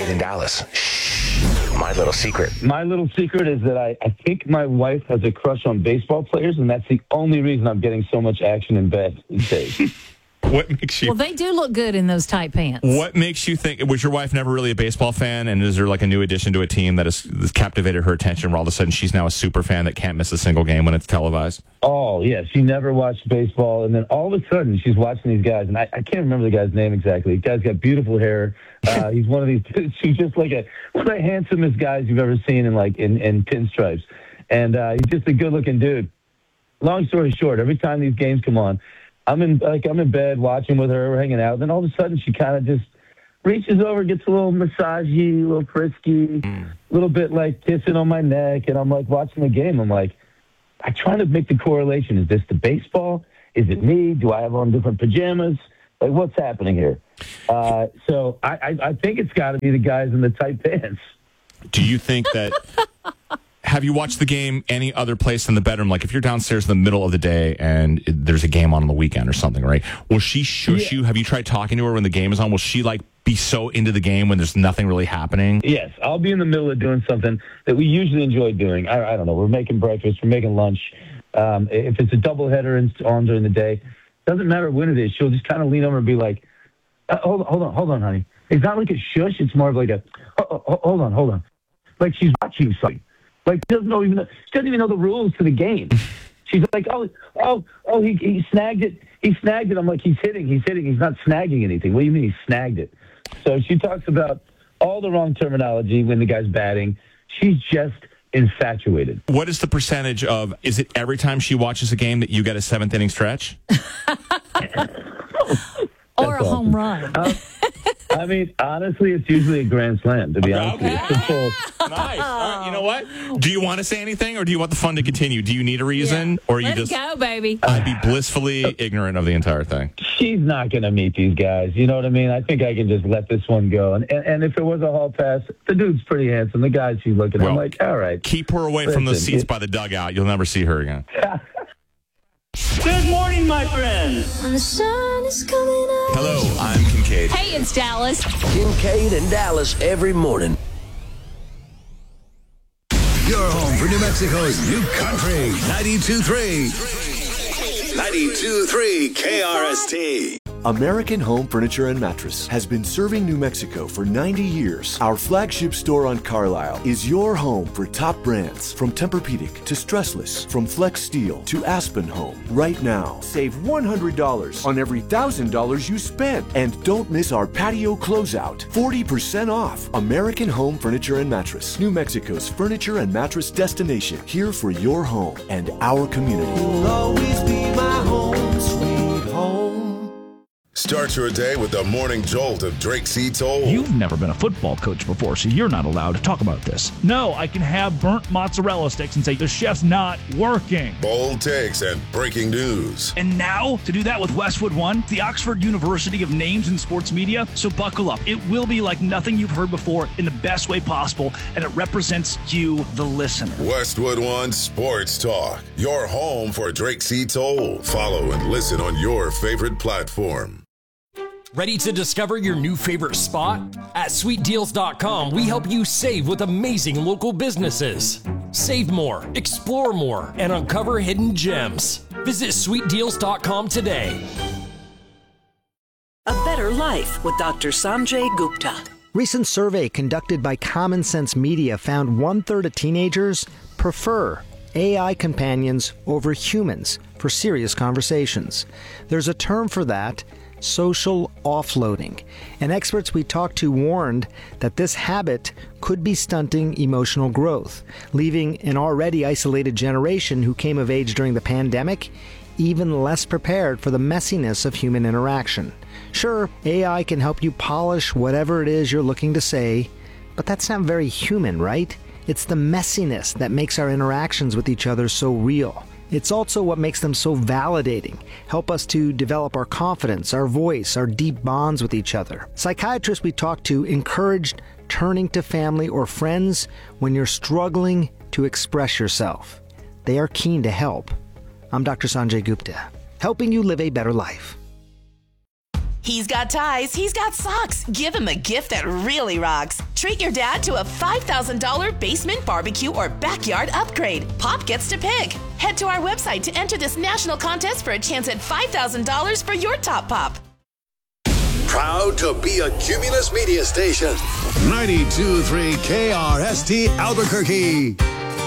Kate in Dallas. Shh. My little secret. My little secret is that I think my wife has a crush on baseball players, and that's the only reason I'm getting so much action in bed these days. What makes you? Well, they do look good in those tight pants. What makes you think? Was your wife never really a baseball fan, and is there like a new addition to a team that has captivated her attention? Where all of a sudden she's now a super fan that can't miss a single game when it's televised? Oh yeah, she never watched baseball, and then all of a sudden she's watching these guys, and I can't remember the guy's name exactly. The guy's got beautiful hair. He's one of these. She's just like one of the handsomest guys you've ever seen in pinstripes, and he's just a good-looking dude. Long story short, every time these games come on, I'm in bed watching with her, we're hanging out. Then all of a sudden, she kind of just reaches over, gets a little massagey, a little frisky, a little bit like kissing on my neck, and I'm like watching the game. I'm like, I'm trying to make the correlation. Is this the baseball? Is it me? Do I have on different pajamas? Like, what's happening here? So I think it's got to be the guys in the tight pants. Do you think that? Have you watched the game any other place than the bedroom? Like if you're downstairs in the middle of the day and there's a game on the weekend or something, right? Will she shush you? Have you tried talking to her when the game is on? Will she like be so into the game when there's nothing really happening? Yes, I'll be in the middle of doing something that we usually enjoy doing. I don't know. We're making breakfast. We're making lunch. If it's a doubleheader on during the day, doesn't matter when it is. She'll just kind of lean over and be like, hold on, honey. It's not like a shush. It's more of like a, hold on. Like she's watching something. Like she doesn't even know the rules to the game. She's like, he snagged it. He snagged it. I'm like, he's hitting. He's not snagging anything. What do you mean he snagged it? So she talks about all the wrong terminology when the guy's batting. She's just infatuated. What is the percentage of, is it every time she watches a game that you get a seventh inning stretch? Or a home run. I mean, honestly, it's usually a grand slam, to be honest with you. Nice. All right, you know what? Do you want to say anything, or do you want the fun to continue? Do you need a reason, or Let you it just go, baby? I'd be blissfully ignorant of the entire thing. She's not going to meet these guys. You know what I mean? I think I can just let this one go. And if it was a hall pass, the dude's pretty handsome. The guy she's looking at, I'm like, all right. Keep her away from those seats by the dugout. You'll never see her again. Good morning, my friends. When the sun is coming up. Hello, I'm Kincaid. Hey, it's Dallas. Kincaid and Dallas every morning. Your home for New Mexico's new country. 92.3. 92.3 KRST. American Home Furniture and Mattress has been serving New Mexico for 90 years. Our flagship store on Carlisle is your home for top brands, from Tempur-Pedic to Stressless, from Flex Steel to Aspen Home. Right now, save $100 on every $1,000 you spend. And don't miss our patio closeout, 40% off. American Home Furniture and Mattress, New Mexico's furniture and mattress destination, here for your home and our community. You'll always be my home, sweet home. Start your day with the morning jolt of Drake C. Toll. You've never been a football coach before, so you're not allowed to talk about this. No, I can have burnt mozzarella sticks and say the chef's not working. Bold takes and breaking news. And now, to do that with Westwood One, the Oxford University of Names in Sports Media. So buckle up. It will be like nothing you've heard before in the best way possible, and it represents you, the listener. Westwood One Sports Talk. Your home for Drake C. Toll. Follow and listen on your favorite platform. Ready to discover your new favorite spot? At sweetdeals.com, we help you save with amazing local businesses. Save more, explore more, and uncover hidden gems. Visit sweetdeals.com today. A better life with Dr. Sanjay Gupta. Recent survey conducted by Common Sense Media found 1/3 of teenagers prefer AI companions over humans for serious conversations. There's a term for that: social offloading. And experts we talked to warned that this habit could be stunting emotional growth, leaving an already isolated generation who came of age during the pandemic even less prepared for the messiness of human interaction. Sure, AI can help you polish whatever it is you're looking to say, but that's not very human, right? It's the messiness that makes our interactions with each other so real. It's also what makes them so validating, help us to develop our confidence, our voice, our deep bonds with each other. Psychiatrists we talked to encouraged turning to family or friends when you're struggling to express yourself. They are keen to help. I'm Dr. Sanjay Gupta, helping you live a better life. He's got ties, he's got socks. Give him a gift that really rocks. Treat your dad to a $5,000 basement barbecue or backyard upgrade. Pop gets to pick. Head to our website to enter this national contest for a chance at $5,000 for your top pop. Proud to be a Cumulus media station. 92.3 KRST Albuquerque.